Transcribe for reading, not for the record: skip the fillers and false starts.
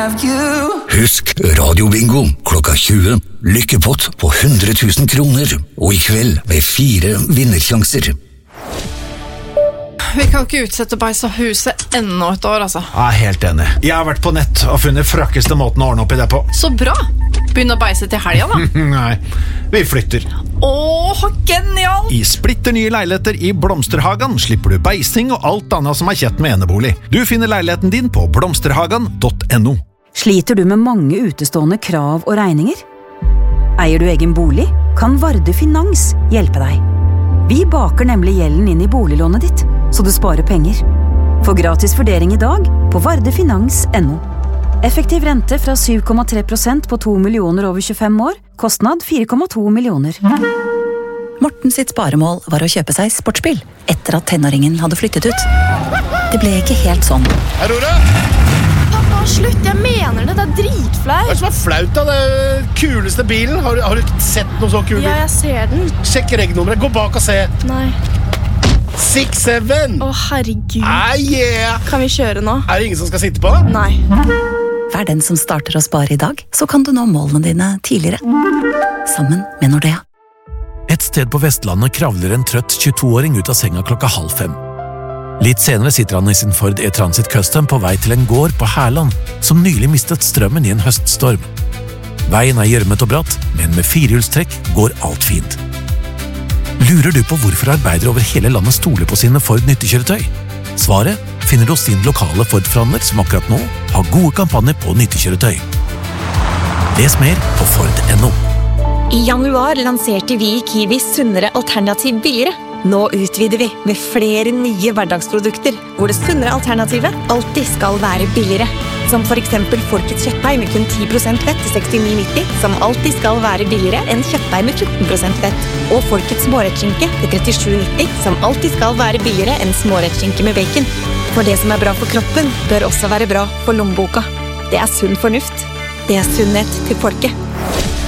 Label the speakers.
Speaker 1: have you.
Speaker 2: Husk radiobingo klokka 20. Lykkepott på 100 000 kroner. Og I kveld med 4 vinnersjanser.
Speaker 3: Vi kan ikke utsette beis av huset enda et år, altså.
Speaker 4: Jeg er helt enig. Jeg har vært på nett og funnet frakkeste måten å ordne opp I det på.
Speaker 3: Så bra! Begynn å beise til helgen da.
Speaker 4: Nei, vi flytter.
Speaker 3: Åh, genialt!
Speaker 4: I splitter nye leiligheter I Blomsterhagen slipper du beising og alt annet som kjett med enebolig. Du finner leiligheten din på blomsterhagen.no.
Speaker 5: Sliter du med mange utestående krav og regninger? Eier du egen bolig? Kan Varde Finans hjelpe deg? Vi baker nemlig gjelden inn I boliglånet ditt, så du sparer penger. Få gratis vurdering I dag på vardefinans.no. Effektiv rente fra 7,3% på 2 millioner over 25 år. Kostnad 4,2 millioner.
Speaker 6: Morten sitt sparemål var å kjøpe seg sportsbil, etter at tenåringen hadde flyttet ut. Det ble ikke helt sånn.
Speaker 7: Aurora!
Speaker 8: Pappa, slutt, jeg mener det, det dritflaut.
Speaker 7: Hva som flaut da? Det kuleste bilen. Har du ikke sett noe så kul bil?
Speaker 8: Ja, jeg ser den.
Speaker 7: Sjekk regnummeret, gå bak og se.
Speaker 8: Nei.
Speaker 7: 6-7.
Speaker 8: Herregud.
Speaker 7: Yeah.
Speaker 8: Kan vi kjøre nå?
Speaker 7: Det ingen som skal sitte på?
Speaker 8: Nei.
Speaker 6: Vær den som starter å spare I dag, så kan du nå målene dine tidligere. Sammen med Nordea.
Speaker 9: Et sted på Vestlandet kravler en trøtt 22-åring ut av senga klokka 4:30. Litt senere sitter han I sin Ford E-Transit Custom på vei til en gård på Herland, som nylig mistet strømmen I en høststorm. Veien gjørmet og bratt, men med firehjulstrekk går alt fint. Lurer du på hvorfor arbeidere over hele landet stoler på sine Ford nyttekjøretøy? Svaret finner du hos din lokale Ford-forhandler som akkurat nå har gode kampanjer på nyttekjøretøy. Les mer på Ford.no.
Speaker 10: I januar lanserte vi I Kiwi sunnere alternativ billigere. Nå utvider vi med flere nye hverdagsprodukter, hvor det sunnere alternativet alltid skal være billigere. Som for eksempel Folkets kjøttdeig med kun 10% fett til 69,90, som alltid skal være billigere enn kjøttdeig med 14% fett. Og Folkets smårettskinke til 37,90, som alltid skal være billigere enn smårettskinke med bacon. For det som bra for kroppen, bør også være bra for lommeboka. Det sunn fornuft. Det sunnhet til folket.